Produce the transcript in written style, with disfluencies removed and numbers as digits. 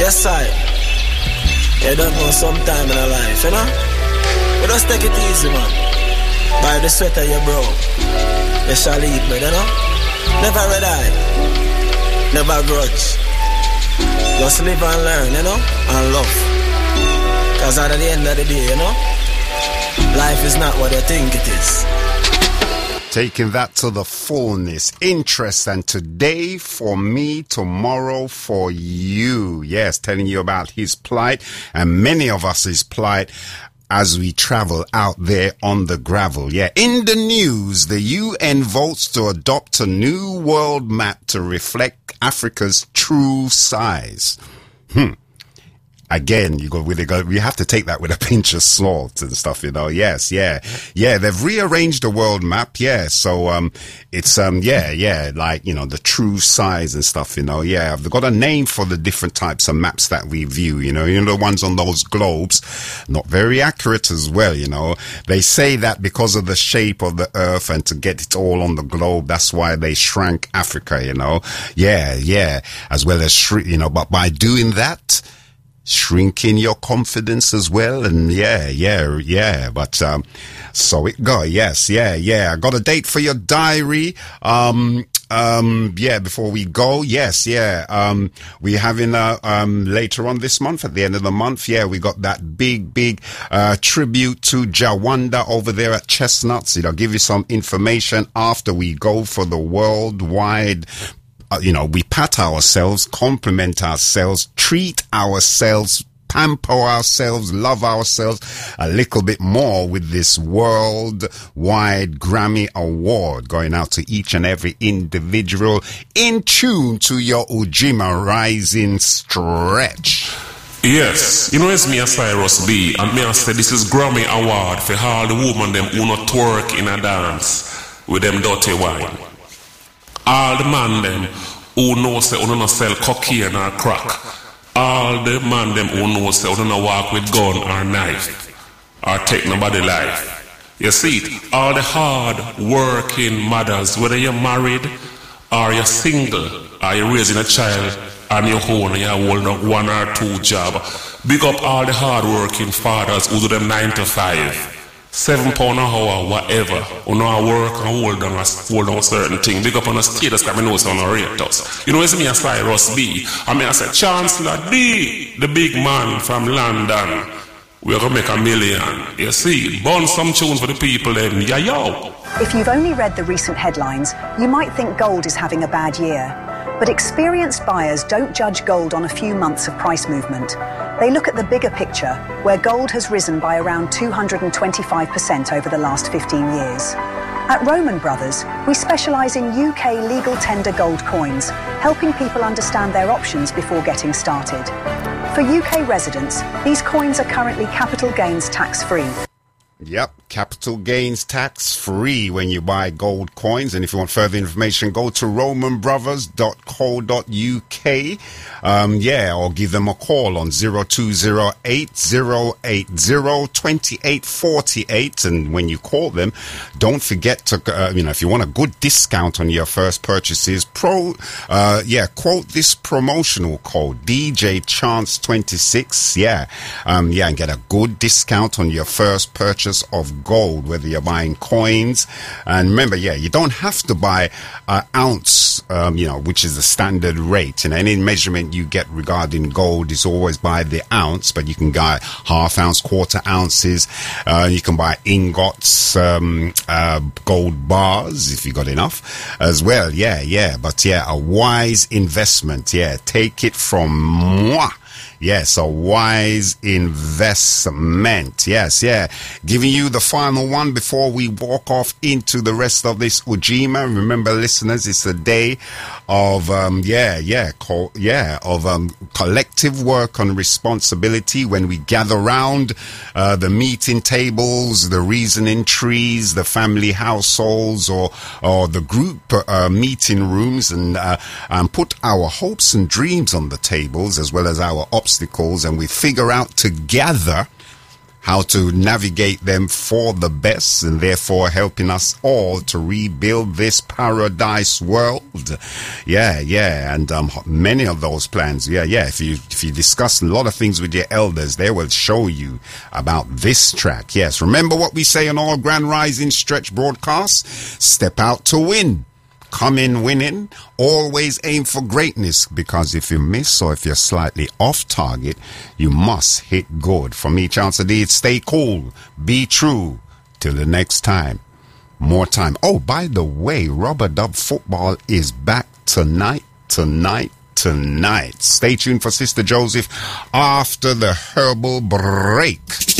Yes, I. You don't know sometime in our life, you know? You just take it easy, man. By the sweat of your brow, you shall eat, man, you know? Never red eye, never grudge. Just live and learn, you know? And love. Because at the end of the day, you know? Life is not what you think it is. Taking that to the fullness. Interest, and today for me, tomorrow for you. Yes, telling you about his plight and many of us his plight as we travel out there on the gravel. Yeah, in the news, the UN votes to adopt a new world map to reflect Africa's true size. Again, we have to take that with a pinch of salt and stuff, you know. Yes, yeah. They've rearranged the world map. Yeah. So, it's, like, you know, the true size and stuff, you know. Yeah. They've got a name for the different types of maps that we view, you know, the ones on those globes, not very accurate as well, you know. They say that because of the shape of the earth and to get it all on the globe, that's why they shrank Africa, you know. Yeah. As well as, you know, but by doing that, shrinking your confidence as well. And but so it go. Yes, I got a date for your diary. Before we go, we're having later on this month, at the end of the month, we got that big tribute to Jawanda over there at Chestnuts. I'll give you some information after we go for the worldwide. We pat ourselves, compliment ourselves, treat ourselves, pamper ourselves, love ourselves a little bit more with this worldwide Grammy Award going out to each and every individual in tune to your Ujima Rising Stretch. Yes, it's me, Cyrus B, and me I say this is Grammy Award for all the women them who not twerk in a dance with them dirty wine. All the man them who know say who don't sell cocaine or crack. All the man them who know say who don't walk with gun or knife or take nobody life. You see it? All the hard working mothers, whether you're married or you're single or you're raising a child on your own and you're holding one or two job. Big up all the hard working fathers who do them 9 to 5. £7 an hour, whatever. You know, I work and hold on certain thing. Big up on a status, because I know it's on a rate us. It's me, Cyrus B. I say, Chancellor D, the big man from London. We're going to make $1 million. You see, burn some tunes for the people then. Yo. If you've only read the recent headlines, you might think gold is having a bad year. But experienced buyers don't judge gold on a few months of price movement. They look at the bigger picture, where gold has risen by around 225% over the last 15 years. At Roman Brothers, we specialise in UK legal tender gold coins, helping people understand their options before getting started. For UK residents, these coins are currently capital gains tax-free. Yep, capital gains tax free when you buy gold coins. And if you want further information, go to romanbrothers.co.uk. Or give them a call on 0208-080-2848. And when you call them, don't forget to, if you want a good discount on your first purchases, quote this promotional code, DJ Chance 26. And get a good discount on your first purchase of gold, whether you're buying coins. And remember, you don't have to buy an ounce, which is the standard rate. Any measurement you get regarding gold is always by the ounce, but you can buy half ounce, quarter ounces. You can buy ingots, gold bars if you got enough as well. But a wise investment. Take it from moi. Yes, a wise investment. Yes. Giving you the final one before we walk off into the rest of this Ujima. Remember, listeners, it's a day of, collective work and responsibility when we gather round the meeting tables, the reasoning trees, the family households, or the group meeting rooms, and put our hopes and dreams on the tables as well as our obstacles, and we figure out together how to navigate them for the best, and therefore helping us all to rebuild this paradise world. Yeah, and many of those plans, if you discuss a lot of things with your elders, they will show you about this track. Yes, remember what we say on all Grand Rising Stretch broadcasts: step out to win, come in winning, always aim for greatness, because if you miss or if you're slightly off target, you must hit good. From me, Chancellor D, stay cool, be true, till the next time. More time. Oh, by the way, Rubber Dub Football is back tonight. Stay tuned for Sister Joseph after the herbal break.